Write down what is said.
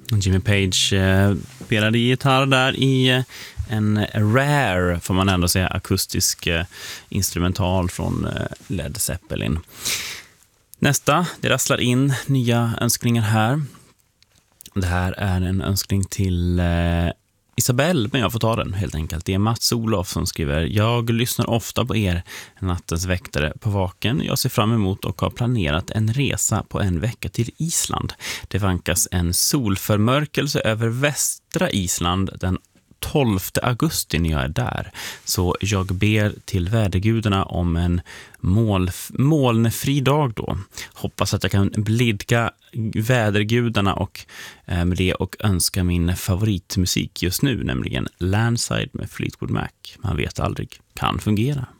Jimmy Page spelade gitarr där i en rare, får man ändå säga, akustisk instrumental från Led Zeppelin. Nästa, det rasslar in nya önskningar här. Det här är en önskning till Isabelle, men jag får ta den helt enkelt. Det är Mats Olof som skriver: jag lyssnar ofta på er, nattens väktare på Vaken. Jag ser fram emot och har planerat en resa på en vecka till Island. Det vankas en solförmörkelse över västra Island den 12 augusti när jag är där. Så jag ber till vädergudarna om en molnfri dag då. Hoppas att jag kan blidka vädergudarna och med det och önska min favoritmusik just nu, nämligen Landside med Fleetwood Mac. Man vet aldrig, kan fungera.